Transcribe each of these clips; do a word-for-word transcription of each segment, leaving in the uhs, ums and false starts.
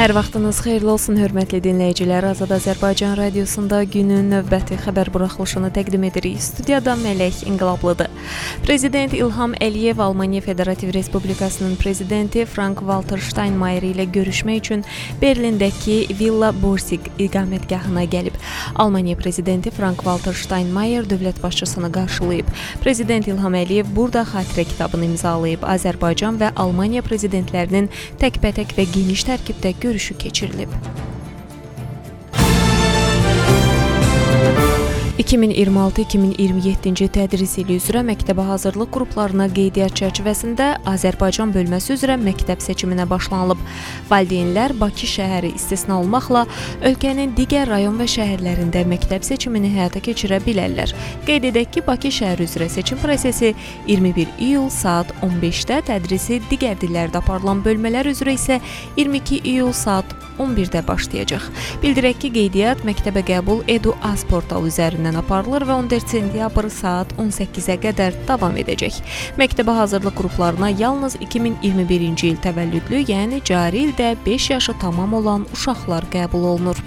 Hər vaxtınız xeyirli olsun, hörmətli dinləyicilər. Azad Azərbaycan Radiosunda günün növbəti xəbər buraxılışını təqdim edirik. Studiyada Mələk İnqilablıdır. Prezident İlham Əliyev Almaniya Federativ Respublikasının prezidenti Frank-Walter Steinmeier ilə görüşmək üçün Berlindəki Villa Borsig iqamətgahına gəlib. Almaniya prezidenti Frank-Walter Steinmeier dövlət başçısını qarşılayıb. Prezident İlham Əliyev burada xatirə kitabını imzalayıb. Azərbaycan və Almaniya prezidentlərinin təkbətək və geniş tərkibdə görüşü keçirilib. iki min iyirmi altı iki min iyirmi yeddinci tədris ili üzrə məktəbə hazırlıq qruplarına qeydiyyat çərçivəsində Azərbaycan bölməsi üzrə məktəb seçiminə başlanılıb. Valideynlər Bakı şəhəri istisna olmaqla ölkənin digər rayon və şəhərlərində məktəb seçimini həyata keçirə bilərlər. Qeyd edək ki, Bakı şəhəri üzrə seçim prosesi iyirmi bir iyul saat on beşdə, tədrisi digər dillərdə aparılan bölmələr üzrə isə iyirmi iki iyul saat on birdə başlayacaq. Bildirək ki, qeydiyyat məktəbə qəbul Edu-Az portalı üzərindən aparılır və on dörd sentyabr saat on səkkizə qədər davam edəcək. Məktəbə hazırlıq qruplarına yalnız iki min iyirmi birinci il təvəllüdlü, yəni cari ildə beş yaşı tamam olan uşaqlar qəbul olunur.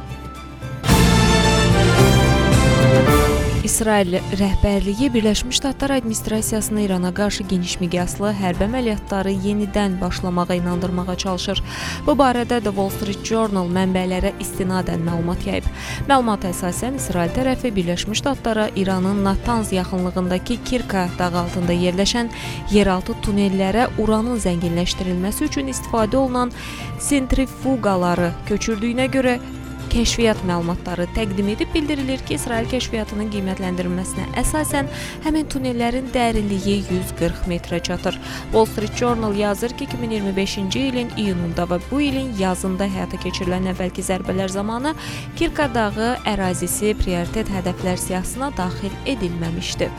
İsrail rəhbərliyi Birləşmiş Ştatlar administrasiyasını İrana qarşı geniş miqyaslı hərbi əməliyyatları yenidən başlamağa inandırmağa çalışır. Bu barədə The Wall Street Journal mənbələrə istinadən məlumat yayıb. Məlumata əsasən İsrail tərəfi Birləşmiş Ştatlara İranın Natanz yaxınlığındakı Kirka dağı altında yerləşən yeraltı tunellərə uranın zənginləşdirilməsi üçün istifadə olunan sentrifuqaları köçürdüyünə görə kəşfiyyat məlumatları təqdim edib. Bildirilir ki, İsrail kəşfiyyatının qiymətləndirilməsinə əsasən həmin tunellərin dərinliyi yüz qırx metrə çatır. Wall Street Journal yazır ki, iki min iyirmi beşinci ilin iyununda və bu ilin yazında həyata keçirilən əvvəlki zərbələr zamanı Kirka dağı ərazisi prioritet hədəflər siyahısına daxil edilməmişdi.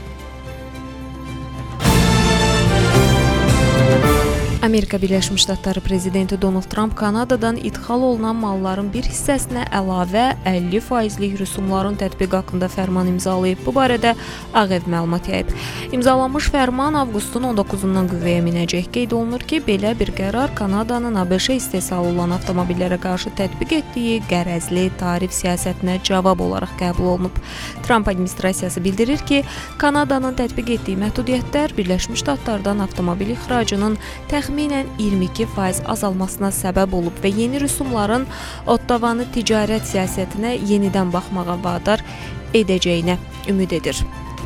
Amerika Birləşmiş Ştatları prezidenti Donald Trump Kanadadan idxal olunan malların bir hissəsinə əlavə əlli faizlik rüsumların tətbiq haqqında fərman imzalayıb. Bu barədə Ağ Ev məlumat yayıb. İmzalanmış fərman avqustun on doqquzundan qüvvəyə minəcək. Qeyd olunur ki, belə bir qərar Kanadanın ABŞ istehsalı olan avtomobillərə qarşı tətbiq etdiyi qərəzli tarif siyasətinə cavab olaraq qəbul olunub. Trump administrasiyası bildirir ki, Kanadanın tətbiq etdiyi məhdudiyyətlər Birləşmiş Ştatlardan avtomobil ixracının təxminən Təxminən iyirmi iki faiz azalmasına səbəb olub və yeni rüsumların Ottavanı ticarət siyasətinə yenidən baxmağa vadar edəcəyinə ümid edir.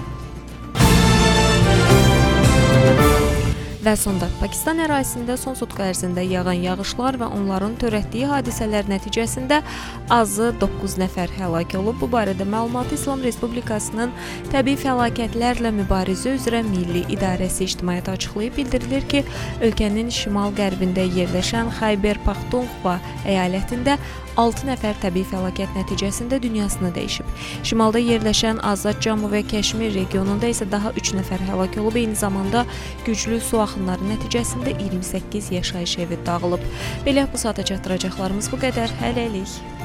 Və sonda Pakistan ərazisində son sutka ərzində yağan yağışlar və onların törətdiyi hadisələr nəticəsində azı doqquz nəfər həlak olub. Bu barədə məlumatı İslam Respublikasının təbii fəlakətlərlə mübarizə üzrə Milli İdarəsi ictimaiyyətə açıqlayıb. Bildirilir ki, ölkənin şimal-qərbində yerləşən Xayber Paxtunxva əyalətində altı nəfər təbii fəlakət nəticəsində dünyasını dəyişib. Şimalda yerləşən Azad Cammu və Kəşmir regionunda isə daha üç nəfər həlak olub. Eyni zamanda güclü su axınları nəticəsində iyirmi səkkiz yaşayış evi dağılıb. Belə bu saata çatdıracaqlarımız bu qədər. Hələlik.